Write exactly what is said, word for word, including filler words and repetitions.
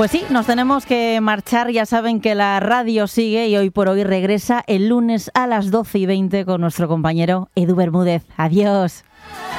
Pues sí, nos tenemos que marchar. Ya saben que la radio sigue y hoy por hoy regresa el lunes a las doce y veinte con nuestro compañero Edu Bermúdez. Adiós.